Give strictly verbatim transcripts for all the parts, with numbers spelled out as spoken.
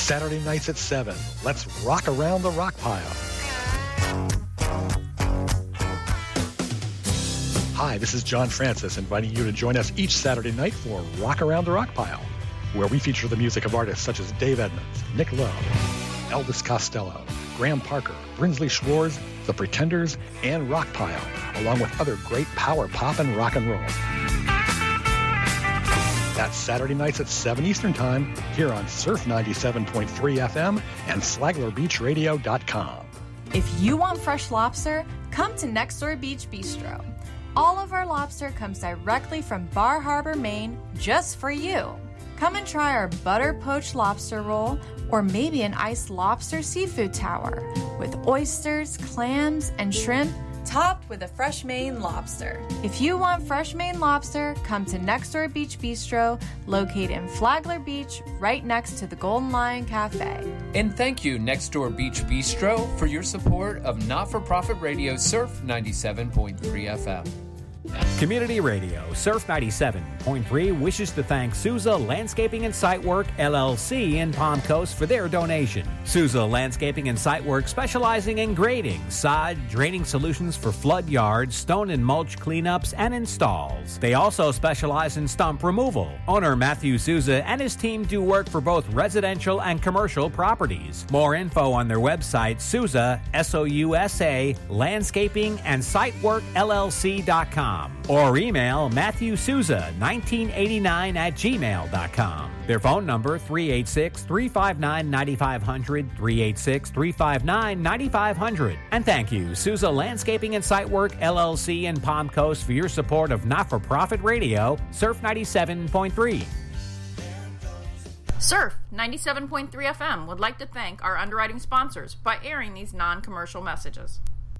Saturday nights at seven. Let's rock around the rock pile. Hi, this is John Francis, inviting you to join us each Saturday night for Rock Around the Rock Pile, where we feature the music of artists such as Dave Edmunds, Nick Lowe, Elvis Costello, Graham Parker, Brinsley Schwartz, The Pretenders, and Rockpile, along with other great power pop and rock and roll. That's Saturday nights at seven Eastern Time here on Surf ninety-seven point three F M and Flagler Beach Radio dot com. If you want fresh lobster, come to Next Door Beach Bistro. All of our lobster comes directly from Bar Harbor, Maine, just for you. Come and try our butter poached lobster roll or maybe an iced lobster seafood tower with oysters, clams, and shrimp topped with a fresh Maine lobster. If you want fresh Maine lobster, come to Next Door Beach Bistro, located in Flagler Beach, right next to the Golden Lion Cafe. And thank you, Next Door Beach Bistro, for your support of not-for-profit radio Surf ninety-seven point three F M. Community Radio, Surf ninety-seven point three wishes to thank Souza Landscaping and Site Work, L L C in Palm Coast for their donation. Souza Landscaping and Site Work specializing in grading, sod, draining solutions for flood yards, stone and mulch cleanups, and installs. They also specialize in stump removal. Owner Matthew Souza and his team do work for both residential and commercial properties. More info on their website, Souza, S O U S A, Landscaping and Site Work L L C dot com. Or email Matthew Souza nineteen eighty-nine at gmail dot com. Their phone number three eight six, three five nine, nine five zero zero, three eight six, three five nine, nine five zero zero. And thank you, Souza Landscaping and Site Work L L C in Palm Coast, for your support of not-for-profit radio, Surf ninety-seven point three. Surf ninety-seven point three F M would like to thank our underwriting sponsors by airing these non-commercial messages.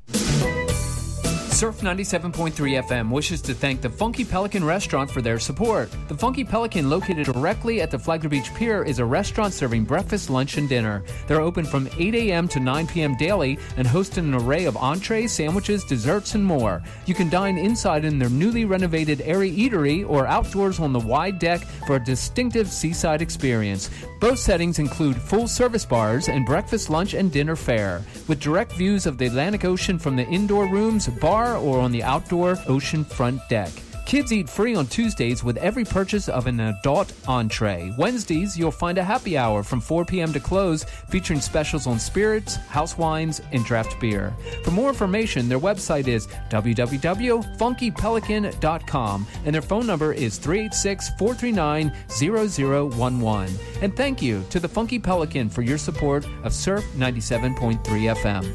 Surf ninety-seven point three F M wishes to thank the Funky Pelican Restaurant for their support. The Funky Pelican, located directly at the Flagler Beach Pier, is a restaurant serving breakfast, lunch, and dinner. They're open from eight a.m. to nine p.m. daily and host an array of entrees, sandwiches, desserts, and more. You can dine inside in their newly renovated airy eatery or outdoors on the wide deck for a distinctive seaside experience. Both settings include full-service bars and breakfast, lunch, and dinner fare, with direct views of the Atlantic Ocean from the indoor rooms, bar, or on the outdoor ocean front deck. Kids eat free on Tuesdays with every purchase of an adult entree. Wednesdays, you'll find a happy hour from four p.m. to close, featuring specials on spirits, house wines, and draft beer. For more information, their website is w w w dot funky pelican dot com, and their phone number is three eight six, four three nine, zero zero one one. And thank you to the Funky Pelican for your support of Surf ninety-seven point three F M.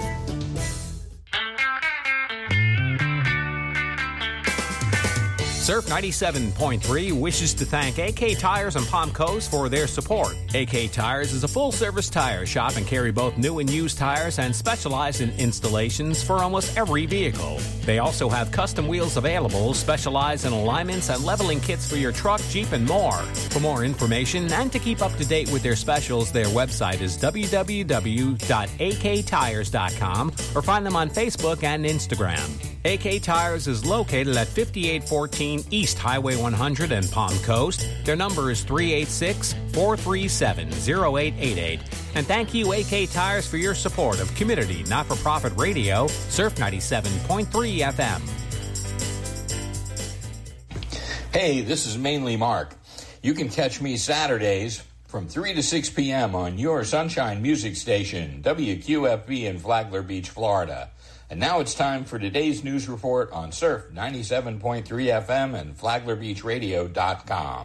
Surf ninety-seven point three wishes to thank A K Tires on Palm Coast for their support. A K Tires is a full-service tire shop and carry both new and used tires and specialize in installations for almost every vehicle. They also have custom wheels available, specialize in alignments and leveling kits for your truck, Jeep, and more. For more information and to keep up to date with their specials, their website is w w w dot a k tires dot com or find them on Facebook and Instagram. A K Tires is located at fifty-eight fourteen East Highway one hundred in Palm Coast. Their number is three eight six, four three seven, zero eight eight eight. And thank you, A K Tires, for your support of community not-for-profit radio, Surf ninety-seven point three F M. Hey, this is Mainly Mark. You can catch me Saturdays from three to six p.m. on your Sunshine Music Station, W Q F B in Flagler Beach, Florida. And now it's time for today's news report on Surf ninety-seven point three F M and Flagler Beach Radio dot com.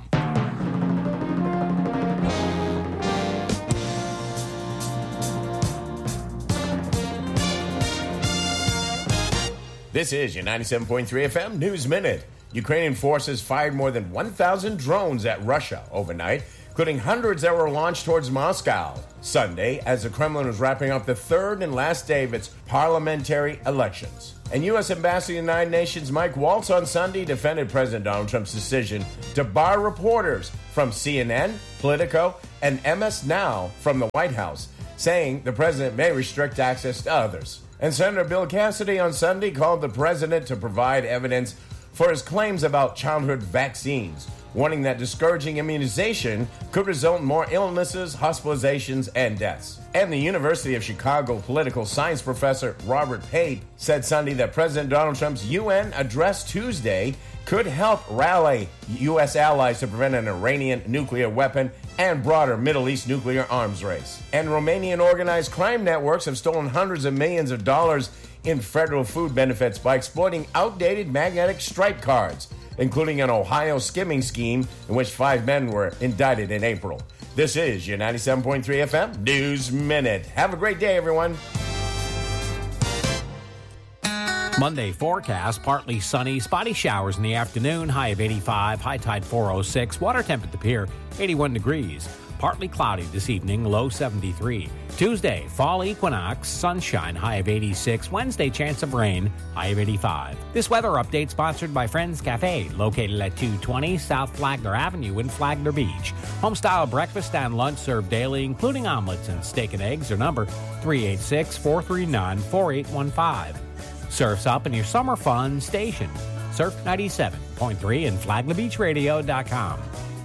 This is your ninety-seven point three F M News Minute. Ukrainian forces fired more than one thousand drones at Russia overnight, including hundreds that were launched towards Moscow Sunday as the Kremlin was wrapping up the third and last day of its parliamentary elections. And U S Ambassador to the United Nations Mike Waltz on Sunday defended President Donald Trump's decision to bar reporters from C N N, Politico, and M S Now from the White House, saying the president may restrict access to others. And Senator Bill Cassidy on Sunday called the president to provide evidence for his claims about childhood vaccines. warning that discouraging immunization could result in more illnesses, hospitalizations, and deaths. And the University of Chicago political science professor Robert Pape said Sunday that President Donald Trump's U N address Tuesday could help rally U S allies to prevent an Iranian nuclear weapon and broader Middle East nuclear arms race. And Romanian organized crime networks have stolen hundreds of millions of dollars in federal food benefits by exploiting outdated magnetic stripe cards, including an Ohio skimming scheme in which five men were indicted in April. This is your ninety-seven point three F M News Minute. Have a great day, everyone. Monday forecast, partly sunny, spotty showers in the afternoon, high of eighty-five, high tide four oh six, water temp at the pier eighty-one degrees. Partly cloudy this evening, low seventy-three. Tuesday, fall equinox, sunshine, high of eighty-six. Wednesday, chance of rain, high of eighty-five. This weather update sponsored by Friends Cafe, located at two twenty South Flagler Avenue in Flagler Beach. Home-style breakfast and lunch served daily, including omelets and steak and eggs. Their number, three eight six, four three nine, four eight one five. Surf's Up in your summer fun station. Surf ninety-seven point three and Flagler Beach Radio dot com.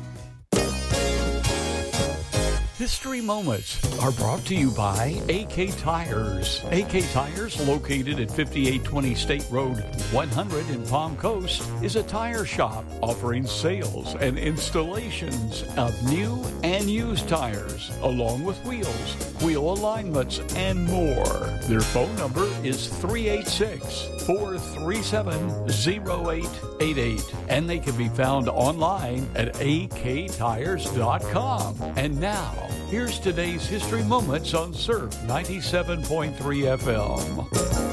History Moments are brought to you by A K Tires. A K Tires, located at fifty-eight twenty State Road one hundred in Palm Coast, is a tire shop offering sales and installations of new and used tires, along with wheels, wheel alignments, and more. Their phone number is three eight six, four three seven, zero eight eight eight, and they can be found online at A K tires dot com. And now, here's today's History Moments on Surf ninety-seven point three F M.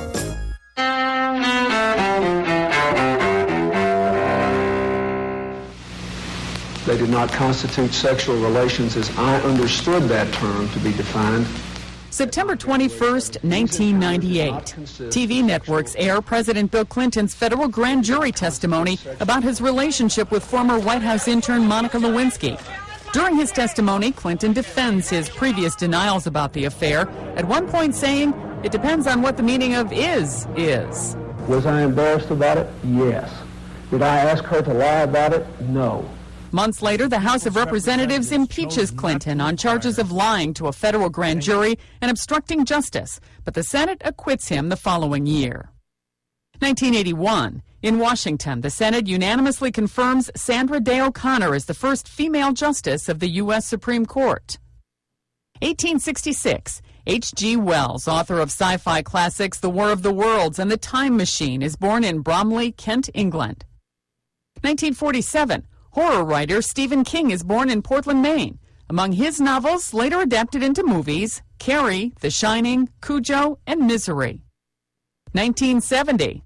They did not constitute sexual relations as I understood that term to be defined. September twenty-first, nineteen ninety-eight. T V networks air President Bill Clinton's federal grand jury testimony about his relationship with former White House intern Monica Lewinsky. During his testimony, Clinton defends his previous denials about the affair, at one point saying, "It depends on what the meaning of is, is." Was I embarrassed about it? Yes. Did I ask her to lie about it? No. Months later, the House of Representatives impeaches Clinton on charges of lying to a federal grand jury and obstructing justice, but the Senate acquits him the following year. nineteen eighty-one. In Washington, the Senate unanimously confirms Sandra Day O'Connor as the first female justice of the U S Supreme Court. eighteen sixty-six. H G Wells, author of sci-fi classics The War of the Worlds and The Time Machine, is born in Bromley, Kent, England. nineteen forty-seven. Horror writer Stephen King is born in Portland, Maine. Among his novels, later adapted into movies, Carrie, The Shining, Cujo, and Misery. nineteen seventy.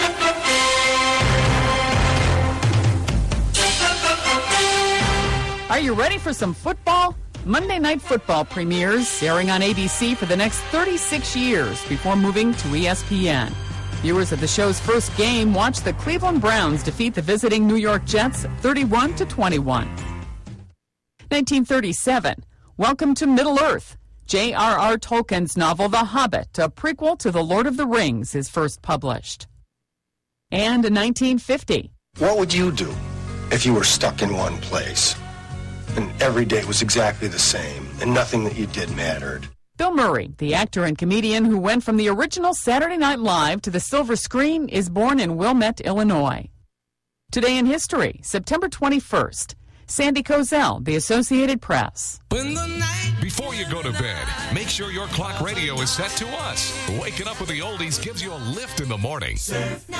Are you ready for some football? Monday Night Football premieres, airing on A B C for the next thirty-six years before moving to E S P N. Viewers of the show's first game watch the Cleveland Browns defeat the visiting New York Jets thirty-one to twenty-one. nineteen thirty-seven. Welcome to Middle-earth. J R R Tolkien's novel The Hobbit, a prequel to The Lord of the Rings, is first published. And nineteen fifty. What would you do if you were stuck in one place and every day was exactly the same and nothing that you did mattered? Bill Murray, the actor and comedian who went from the original Saturday Night Live to the silver screen, is born in Wilmette, Illinois. Today in history, September twenty-first. Sandy Kozel, The Associated Press. Before you go to bed, make sure your clock radio is set to us. Waking up with the oldies gives you a lift in the morning.